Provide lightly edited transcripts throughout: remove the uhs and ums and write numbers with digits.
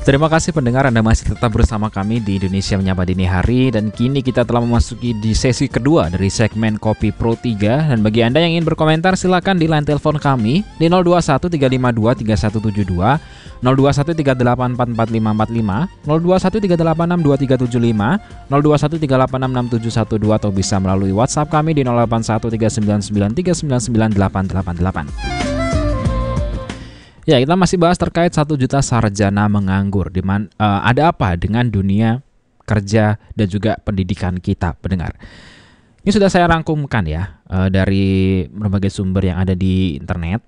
Terima kasih pendengar, Anda masih tetap bersama kami di Indonesia Menyapa Dini Hari. Dan kini kita telah memasuki di sesi kedua dari segmen Kopi Pro 3. Dan bagi Anda yang ingin berkomentar, silakan di line telepon kami di 021 352 3172, 021 384 4545, 021 386 2375, 021 386 6712, atau bisa melalui WhatsApp kami di 081 399 399 888. Ya, kita masih bahas terkait 1 juta sarjana menganggur. Ada apa dengan dunia kerja dan juga pendidikan kita, pendengar? Ini sudah saya rangkumkan ya dari berbagai sumber yang ada di internet.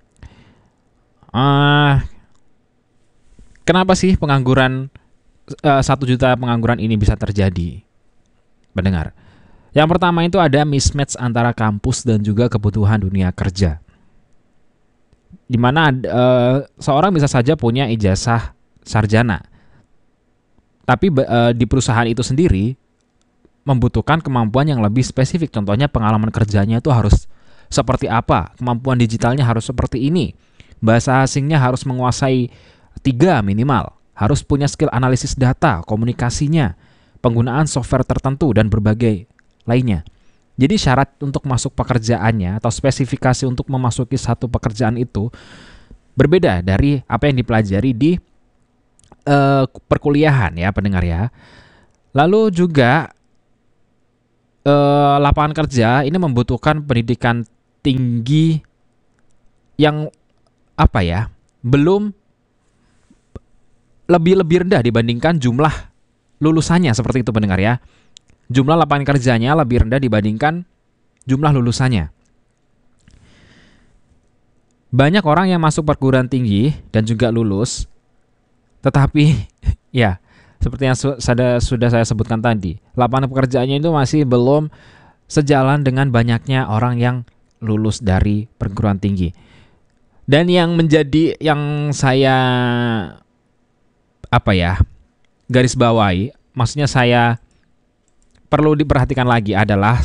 Kenapa sih 1 juta pengangguran ini bisa terjadi, pendengar? Yang pertama itu ada mismatch antara kampus dan juga kebutuhan dunia kerja. Di mana seorang bisa saja punya ijazah sarjana, tapi di perusahaan itu sendiri membutuhkan kemampuan yang lebih spesifik. Contohnya pengalaman kerjanya itu harus seperti apa, kemampuan digitalnya harus seperti ini, bahasa asingnya harus menguasai 3 minimal, harus punya skill analisis data, komunikasinya, penggunaan software tertentu, dan berbagai lainnya. Jadi syarat untuk masuk pekerjaannya atau spesifikasi untuk memasuki satu pekerjaan itu berbeda dari apa yang dipelajari di perkuliahan ya, pendengar ya. Lalu juga lapangan kerja ini membutuhkan pendidikan tinggi yang belum lebih rendah dibandingkan jumlah lulusannya, seperti itu, pendengar ya. Jumlah lapangan kerjanya lebih rendah dibandingkan jumlah lulusannya. Banyak orang yang masuk perguruan tinggi dan juga lulus, tetapi ya seperti yang sudah saya sebutkan tadi, lapangan pekerjaannya itu masih belum sejalan dengan banyaknya orang yang lulus dari perguruan tinggi. Dan yang saya garis bawahi, maksudnya saya perlu diperhatikan lagi adalah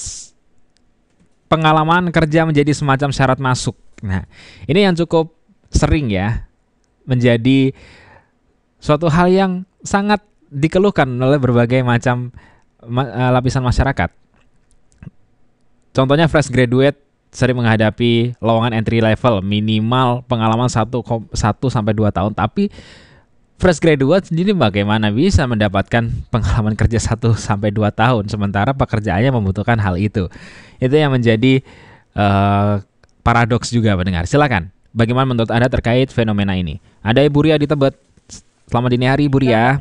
pengalaman kerja menjadi semacam syarat masuk. Nah, ini yang cukup sering ya menjadi suatu hal yang sangat dikeluhkan oleh berbagai macam lapisan masyarakat. Contohnya fresh graduate sering menghadapi lowongan entry level minimal pengalaman 1 sampai 2 tahun, tapi fresh graduate sendiri bagaimana bisa mendapatkan pengalaman kerja 1 sampai 2 tahun sementara pekerjaannya membutuhkan hal itu. Itu yang menjadi paradoks juga, pendengar. Silakan. Bagaimana menurut Anda terkait fenomena ini? Ada Ibu Ria di Tebet. Selamat dini hari, Ibu Ria.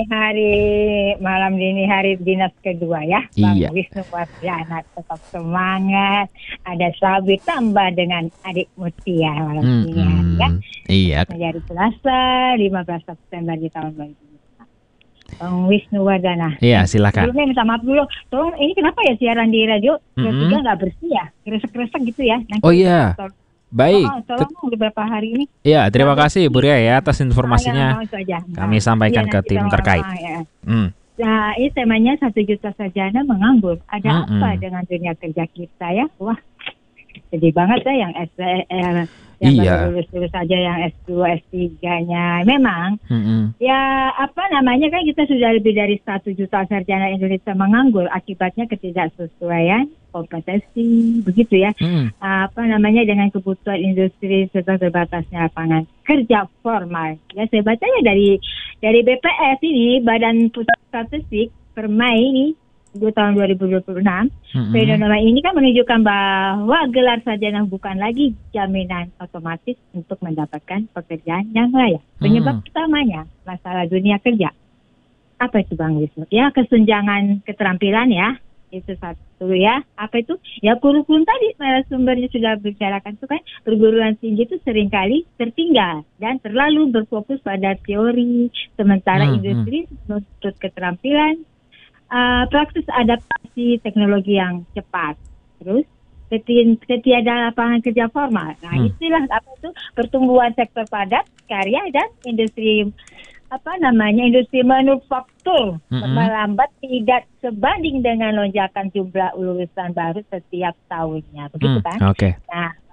Malam dini hari dinas kedua ya. Iya. Bang Wisnu Wardana tetap semangat. Ada Sabi tambah dengan adik Mutia malam dini hari ya. Iya. Menjadi Selasa 15 September di tahun 2020. Bang Wisnu Wardana. Iya, silakan. Sebelumnya minta maaf dulu. Tolong, ini kenapa ya siaran di radio juga nggak bersih ya? Kresek-kresek gitu ya. Nanti oh iya. Baik. Tolong beberapa hari ini. Ya, terima kasih Ibu Ria ya atas informasinya. Kami sampaikan ke tim terkait. Nah, ini temanya 1 juta sarjana menganggur. Ada apa dengan dunia kerja kita ya? Wah, sedih banget ya yang yang baru lulus saja, yang S2, S3-nya. Memang, ya kan kita sudah lebih dari 1 juta sarjana Indonesia menganggur akibatnya ketidaksesuaian kompetensi, begitu ya. Dengan kebutuhan industri serta terbatasnya lapangan kerja formal. Ya, saya bacanya dari BPS ini, Badan Pusat Statistik, per Mei ini, tahun 2026, fenomena ini kan menunjukkan bahwa gelar sarjana bukan lagi jaminan otomatis untuk mendapatkan pekerjaan yang layak. Penyebab utamanya masalah dunia kerja. Apa itu, Bang Wisnu? Ya, kesenjangan keterampilan ya. Itu satu ya. Apa itu? Ya, kurikulum tadi sumbernya sudah bicarakan itu kan, perguruan tinggi itu seringkali tertinggal dan terlalu berfokus pada teori, sementara industri menuntut keterampilan, praktis adaptasi teknologi yang cepat. Terus ketiadaan lapangan kerja formal. Nah, istilah pertumbuhan sektor padat karya dan industri industri manufaktur melambat tidak sebanding dengan lonjakan jumlah lulusan baru setiap tahunnya, begitu kan? Okay. Nah,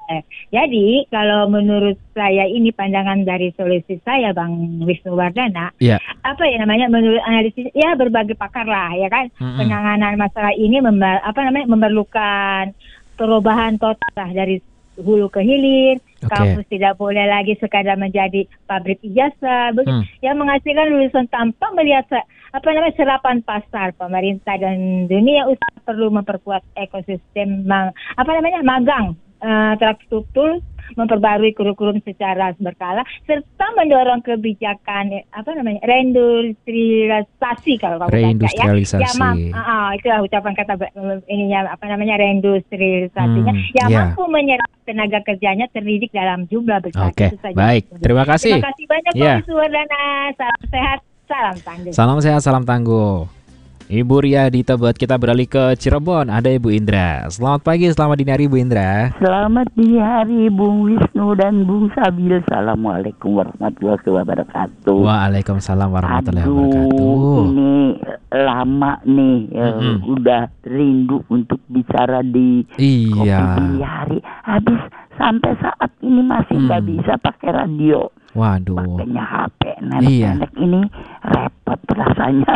Jadi kalau menurut saya ini pandangan dari solusi saya, Bang Wisnuwardana, apa ya namanya, menurut analisis ya berbagai pakar lah ya kan, penanganan masalah ini memerlukan perubahan total lah dari hulu ke hilir. Kampus tidak boleh lagi sekadar menjadi pabrik ijazah, yang menghasilkan lulusan tanpa melihat serapan pasar. Pemerintah dan dunia usaha perlu memperkuat ekosistem magang terstruktur, memperbarui kurikulum secara berkala, serta mendorong kebijakan reindustrialisasi kalau kamu baca ya. Itulah ucapan kata reindustrialisasinya yang mampu menyerap tenaga kerjanya terdidik dalam jumlah besar. Baik, terima kasih. Terima kasih banyak Pak Wisnuwardana. Salam sehat, salam tangguh. Salam sehat, salam tangguh. Ibu Ria di Tebet. Kita beralih ke Cirebon. Ada Ibu Indra. Selamat pagi, selamat dini hari Ibu Indra. Selamat dini hari Bung Wisnu dan Bung Sabil. Assalamualaikum warahmatullahi wabarakatuh. Waalaikumsalam warahmatullahi wabarakatuh. Ini lama nih udah rindu untuk bicara di Kopi Dini Hari. Habis sampai saat ini masih nggak bisa pakai radio. Waduh. Pakainya HP nenek ini repot rasanya.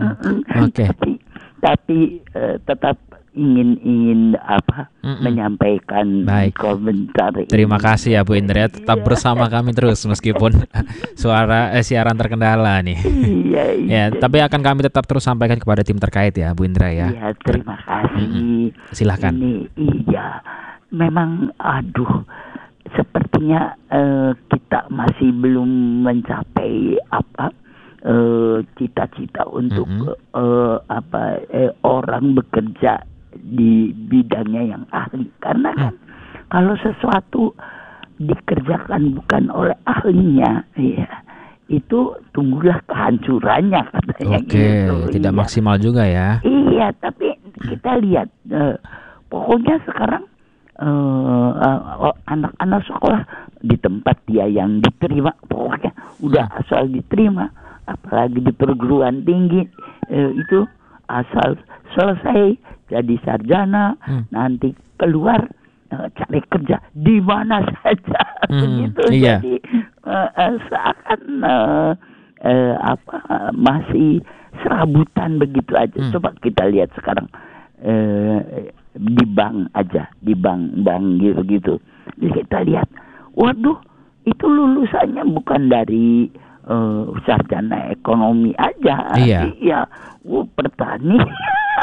Tapi tetap ingin menyampaikan komentar. Terima kasih ya Bu Indra, tetap bersama kami terus meskipun siaran terkendala nih. Iya. Tapi akan kami tetap terus sampaikan kepada tim terkait ya Bu Indra ya. Iya, terima kasih. Silahkan. Memang sepertinya kita masih belum mencapai cita-cita untuk orang bekerja di bidangnya yang ahli. Karena kan kalau sesuatu dikerjakan bukan oleh ahlinya, itu tunggulah kehancurannya katanya. Tidak maksimal juga ya. Iya, tapi kita lihat pokoknya sekarang anak-anak sekolah di tempat dia yang diterima, pokoknya udah asal diterima, apalagi di perguruan tinggi itu asal selesai jadi sarjana, nanti keluar cari kerja di mana saja begitu. Jadi seakan masih serabutan begitu aja. Coba kita lihat sekarang di bank aja, di bank gitu. Jadi kita lihat, waduh, itu lulusannya bukan dari sarjana ekonomi aja, pertanian,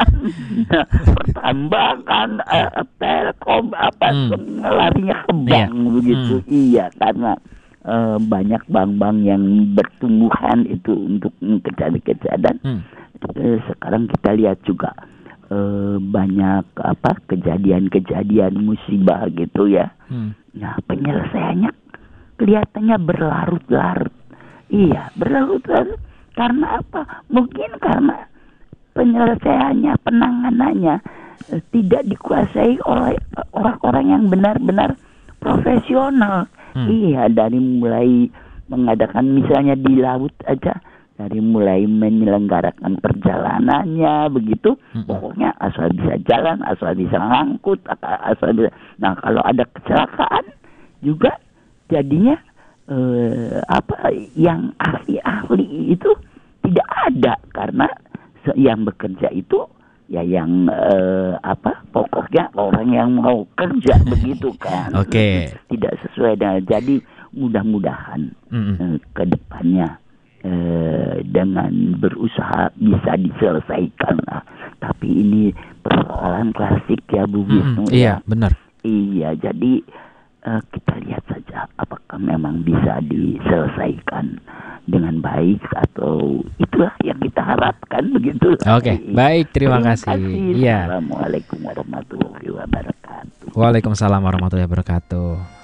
pertambangan, telkom, larinya ke bank begitu. Karena banyak bank-bank yang bertumbuhan itu untuk kerja dan sekarang kita lihat juga banyak kejadian musibah gitu ya. Nah, penyelesaiannya kelihatannya berlarut-larut. Iya, berlarut-larut. Karena apa? Mungkin karena penyelesaiannya, penanganannya tidak dikuasai oleh orang-orang yang benar-benar profesional. Iya, dari mulai mengadakan misalnya di laut aja, dari mulai menyelenggarakan perjalanannya begitu, pokoknya asal bisa jalan, asal bisa ngangkut, asal bisa. Nah, kalau ada kecelakaan juga jadinya yang ahli-ahli itu tidak ada, karena yang bekerja itu ya yang pokoknya orang yang mau kerja begitu kan. Tidak sesuai dengan, jadi mudah-mudahan ke depannya dengan berusaha bisa diselesaikan lah. Tapi ini persoalan klasik ya Bu Wisnu. Iya, benar. Iya, jadi kita lihat saja apakah memang bisa diselesaikan dengan baik, atau itulah yang kita harapkan begitu. Baik, terima kasih. Iya. Assalamualaikum warahmatullahi wabarakatuh. Waalaikumsalam warahmatullahi wabarakatuh.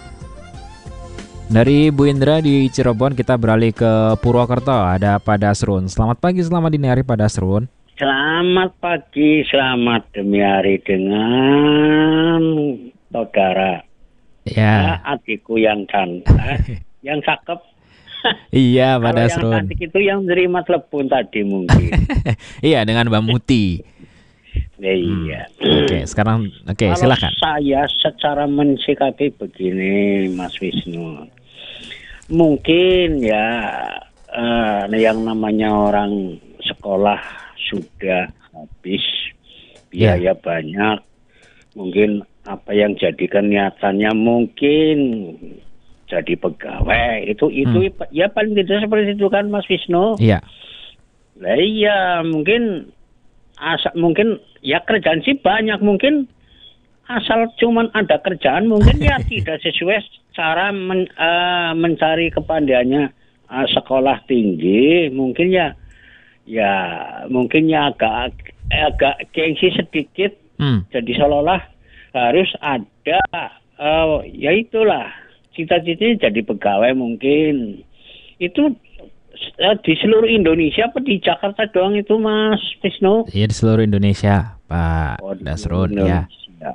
Dari Bu Indra di Cirebon kita beralih ke Purwokerto. Ada Pak Dasrun. Selamat pagi, selamat dini hari Pak Dasrun. Selamat pagi, selamat dini hari dengan saudara. Ya. Adikku yang cantik, yang cakep. Iya, Pak Dasrun. Kalau yang cantik itu yang nerima telepon tadi mungkin. Iya, dengan Mbak Muti. Iya. Oke, sekarang silakan. Saya secara mensikapi begini, Mas Wisnu. Mungkin ya yang namanya orang sekolah sudah habis biaya banyak. Mungkin apa yang jadikan niatannya mungkin jadi pegawai. Itu ya paling tidak seperti itu kan, Mas Wisnu. Iya. Lah iya, mungkin ya kerjaan sih banyak, mungkin asal cuman ada kerjaan mungkin ya tidak sesuai cara mencari kepandaiannya sekolah tinggi, mungkin ya mungkin ya agak gengsi sedikit. Jadi seolah-olah harus ada ya itulah cita-citanya jadi pegawai mungkin. Itu di seluruh Indonesia apa di Jakarta doang itu, Mas Wisnu? Iya, di seluruh Indonesia, Pak Dasrun ya.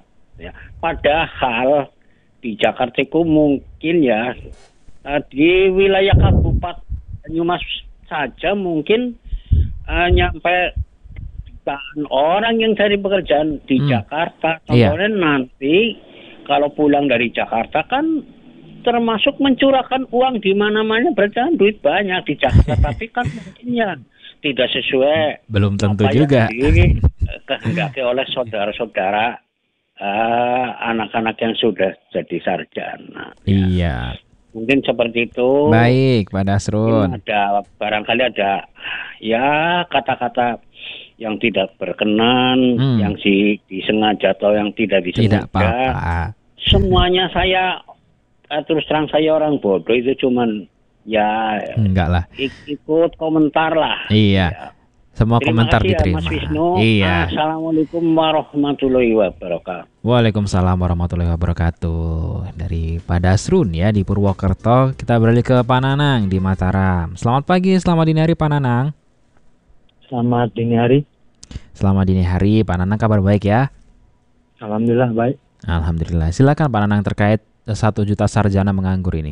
Padahal di Jakarta itu mungkin ya di wilayah Kabupaten Banyumas saja mungkin nyampe jutaan orang yang cari pekerjaan di Jakarta. Kemudian nanti kalau pulang dari Jakarta kan termasuk mencurahkan uang di mana-mana, berarti duit banyak di Jakarta, tapi kan mungkin ya tidak sesuai. Belum tentu juga. Kehendaki oleh saudara-saudara anak-anak yang sudah jadi sarjana. Iya. Mungkin seperti itu. Baik, Pak Dasrun. Barangkali ada ya kata-kata yang tidak berkenan, yang disengaja atau yang tidak disengaja. Tidak apa-apa. Semuanya saya terus terang saya orang bodoh itu cuman ya enggak lah. Ikut komentar lah. Iya. Ya. Semua komentar diterima. Mas Wisnu. Iya. Assalamualaikum warahmatullahi wabarakatuh. Waalaikumsalam warahmatullahi wabarakatuh. Dari Pak Dasrun ya di Purwokerto, kita beralih ke Pak Nanang di Mataram. Selamat pagi, selamat dini hari Pak Nanang. Selamat dini hari. Selamat dini hari, Pak Nanang, kabar baik ya? Alhamdulillah baik. Alhamdulillah. Silakan Pak Nanang terkait 1 juta sarjana menganggur ini.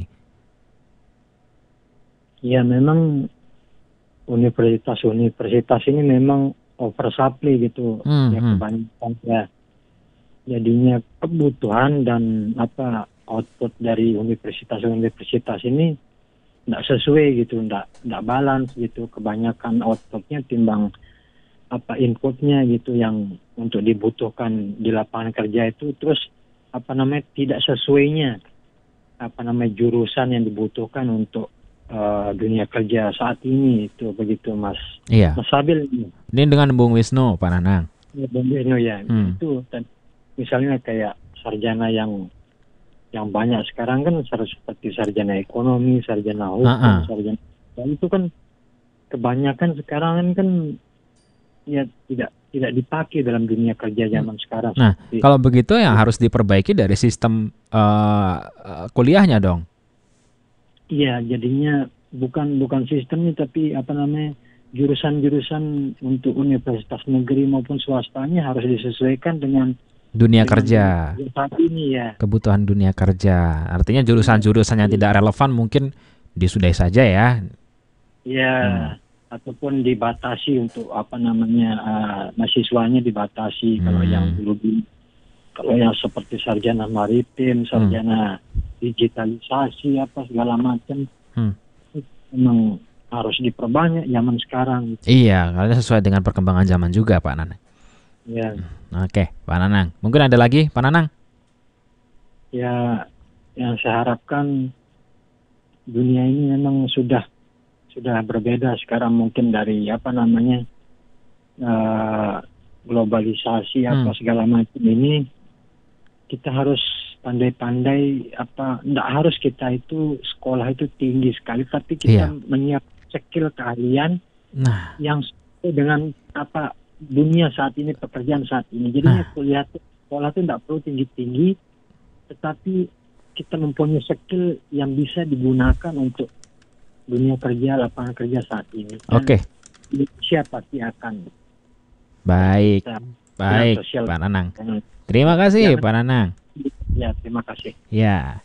Ya memang universitas ini memang oversupply gitu. Ya kebanyakan ya. Jadinya kebutuhan dan output dari universitas ini tidak sesuai gitu, tidak balance gitu. Kebanyakan outputnya timbang inputnya gitu yang untuk dibutuhkan di lapangan kerja itu, terus tidak sesuainya jurusan yang dibutuhkan untuk dunia kerja saat ini, itu begitu Mas. Iya. Mas Sabil ini dengan Bung Wisnu, Pak Nanang. Ya, Bung Wisnu ya. Itu misalnya kayak sarjana yang banyak sekarang kan seperti sarjana ekonomi, sarjana hukum, sarjana itu kan kebanyakan sekarang kan ya tidak dipakai dalam dunia kerja zaman sekarang. Nah, kalau begitu yang harus diperbaiki dari sistem kuliahnya dong. Iya, jadinya bukan sistemnya tapi jurusan-jurusan untuk universitas negeri maupun swastanya harus disesuaikan dengan dunia kerja. Saat ini ya. Kebutuhan dunia kerja. Artinya jurusan-jurusan yang tidak relevan mungkin disudahi saja ya. Iya. Ataupun dibatasi untuk mahasiswanya dibatasi. Kalau yang seperti sarjana maritim, sarjana digitalisasi segala macam, memang harus diperbanyak zaman sekarang. Iya, karena sesuai dengan perkembangan zaman juga, Pak Nanang. Ya. Oke, Pak Nanang. Mungkin ada lagi, Pak Nanang? Ya, yang saya harapkan dunia ini memang sudah berbeda sekarang, mungkin dari globalisasi segala macam ini. Kita harus pandai-pandai enggak harus kita itu sekolah itu tinggi sekali, tapi kita menyiapkan skill keahlian yang sesuai dengan dunia saat ini, pekerjaan saat ini. Jadi sekolah itu enggak perlu tinggi-tinggi, tetapi kita mempunyai skill yang bisa digunakan untuk dunia kerja, lapangan kerja saat ini. Oke. Siapa pasti akan. Baik, Pak Nanang. Terima kasih, Pak Nanang. Ya, terima kasih. Ya.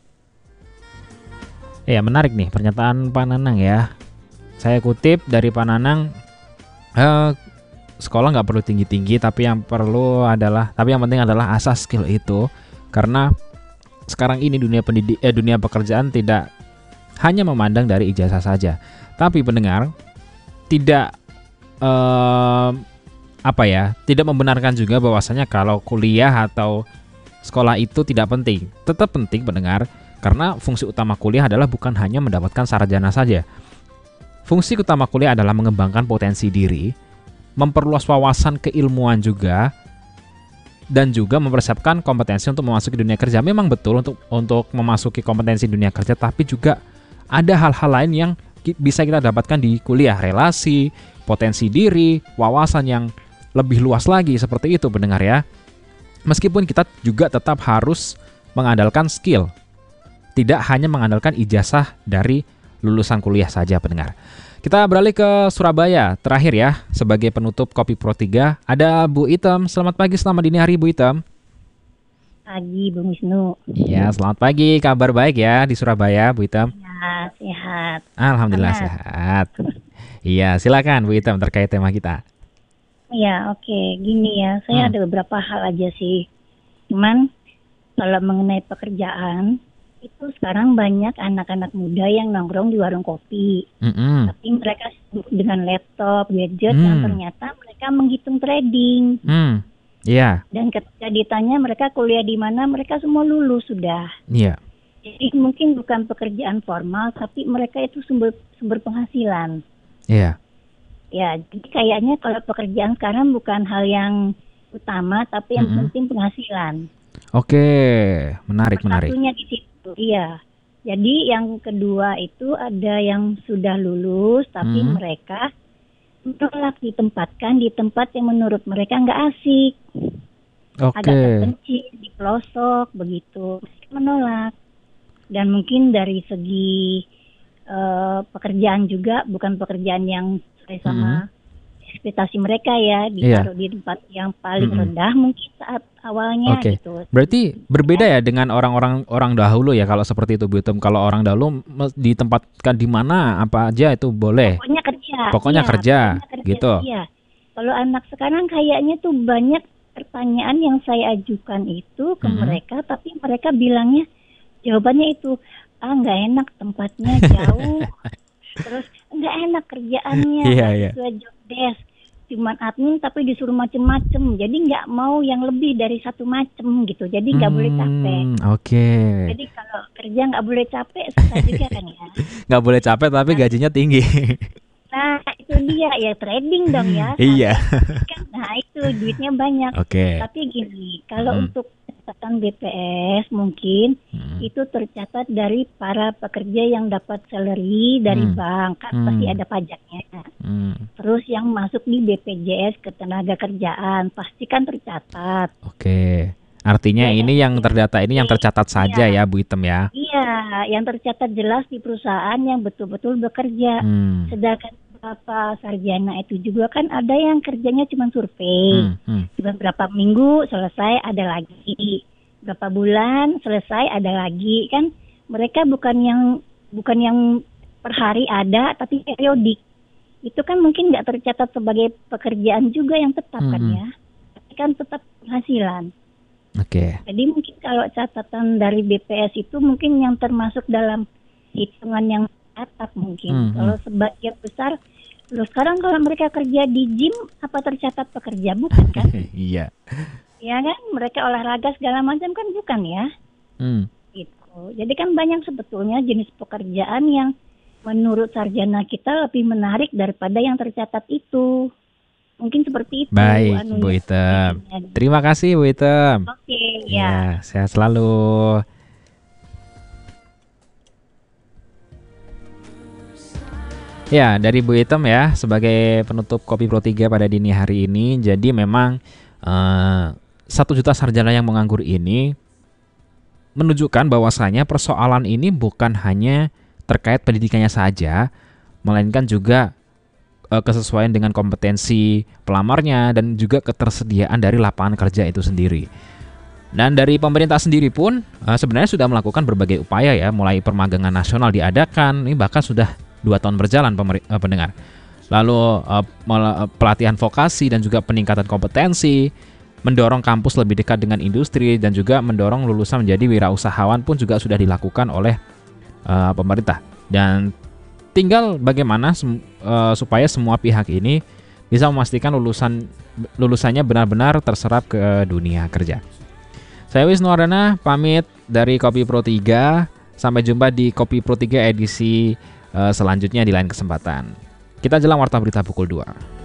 Ya, menarik nih pernyataan Pak Nanang ya. Saya kutip dari Pak Nanang, sekolah nggak perlu tinggi-tinggi, tapi yang penting adalah asas skill itu. Karena sekarang ini dunia pekerjaan tidak hanya memandang dari ijazah saja, tapi pendengar tidak tidak membenarkan juga bahwasanya kalau kuliah atau sekolah itu tidak penting. Tetap penting pendengar, karena fungsi utama kuliah adalah bukan hanya mendapatkan sarjana saja. Fungsi utama kuliah adalah mengembangkan potensi diri, memperluas wawasan keilmuan juga, dan juga mempersiapkan kompetensi untuk memasuki dunia kerja. Memang betul untuk memasuki kompetensi dunia kerja, tapi juga ada hal-hal lain yang bisa kita dapatkan di kuliah, relasi, potensi diri, wawasan yang lebih luas lagi, seperti itu pendengar ya. Meskipun kita juga tetap harus mengandalkan skill, tidak hanya mengandalkan ijazah dari lulusan kuliah saja pendengar. Kita beralih ke Surabaya terakhir ya, sebagai penutup Kopi Pro 3 ada Bu Item. Selamat pagi, selamat dini hari Bu Item. Pagi Bung Wisnu. Ya, selamat pagi, kabar baik ya di Surabaya Bu Item? Ya, sehat. Alhamdulillah sehat. Iya, silakan Bu Item terkait tema kita. Ya, oke. Gini ya, saya ada beberapa hal aja sih. Cuman kalau mengenai pekerjaan, itu sekarang banyak anak-anak muda yang nongkrong di warung kopi. Tapi mereka sibuk dengan laptop, gadget, yang ternyata mereka menghitung trading. Iya. Dan ketika ditanya mereka kuliah di mana, mereka semua lulus sudah. Iya. Jadi mungkin bukan pekerjaan formal, tapi mereka itu sumber penghasilan. Iya. Ya, jadi kayaknya kalau pekerjaan sekarang bukan hal yang utama, tapi yang penting penghasilan. Oke, menarik. Satunya di situ, iya. Jadi yang kedua itu ada yang sudah lulus, tapi mereka menolak ditempatkan di tempat yang menurut mereka nggak asik. Agak terpencil di pelosok begitu, menolak. Dan mungkin dari segi pekerjaan juga bukan pekerjaan yang sesuai sama ekspektasi mereka ya, ditaruh di tempat yang paling rendah mungkin saat awalnya gitu. Berarti berbeda ya dengan orang dahulu ya kalau seperti itu Bu Item. Kalau orang dahulu ditempatkan di mana apa aja itu boleh. Pokoknya kerja gitu. Iya. Kalau anak sekarang kayaknya tuh banyak pertanyaan yang saya ajukan itu ke mereka, tapi mereka bilangnya jawabannya itu nggak enak tempatnya jauh. Terus nggak enak kerjaannya, sesuai job desk, cuman admin tapi disuruh macem-macem, jadi nggak mau yang lebih dari satu macem gitu, jadi nggak boleh capek. Jadi kalau kerja nggak boleh capek, susah juga kan ya. Nggak boleh capek tapi gajinya tinggi. Nah itu dia ya, trading dong ya. Iya. Nah itu duitnya banyak. Tapi gini, kalau untuk catatan BPS mungkin itu tercatat dari para pekerja yang dapat salary dari bank, kan pasti ada pajaknya. Terus yang masuk di BPJS Ketenagakerjaan pasti kan tercatat. Artinya ini yang terdata ini yang tercatat saja ya Bu Item ya. Iya, yang tercatat jelas di perusahaan yang betul-betul bekerja. Sedangkan beberapa sarjana itu juga kan ada yang kerjanya cuma survei. Cuma berapa minggu selesai ada lagi. Berapa bulan selesai ada lagi, kan mereka bukan yang per hari ada tapi periodik. Itu kan mungkin nggak tercatat sebagai pekerjaan juga yang tetap kan ya. Tapi kan tetap penghasilan. Jadi mungkin kalau catatan dari BPS itu mungkin yang termasuk dalam hitungan yang tetap mungkin. Kalau sebagian besar, loh sekarang kalau mereka kerja di gym apa tercatat pekerja, bukan kan? Iya. Ya kan, mereka olahraga segala macam kan bukan ya? Gitu. Jadi kan banyak sebetulnya jenis pekerjaan yang menurut sarjana kita lebih menarik daripada yang tercatat itu. Mungkin seperti itu. Baik, Bu Item. Terima kasih Bu Item. Ya. Sehat selalu. Ya, dari Bu Item ya sebagai penutup Kopi Pro 3 pada dini hari ini. Jadi memang 1 juta sarjana yang menganggur ini menunjukkan bahwasanya persoalan ini bukan hanya terkait pendidikannya saja, melainkan juga kesesuaian dengan kompetensi pelamarnya dan juga ketersediaan dari lapangan kerja itu sendiri. Dan dari pemerintah sendiri pun sebenarnya sudah melakukan berbagai upaya ya, mulai permagangan nasional diadakan, ini bahkan sudah 2 tahun berjalan pendengar. lalu pelatihan vokasi dan juga peningkatan kompetensi, mendorong kampus lebih dekat dengan industri, dan juga mendorong lulusan menjadi wirausahawan pun juga sudah dilakukan oleh pemerintah. Dan tinggal bagaimana supaya semua pihak ini bisa memastikan lulusannya benar-benar terserap ke dunia kerja. Saya Wisnu Wardana pamit dari Kopi Pro 3. Sampai jumpa di Kopi Pro 3 edisi selanjutnya di lain kesempatan. Kita jelang Warta Berita pukul 2.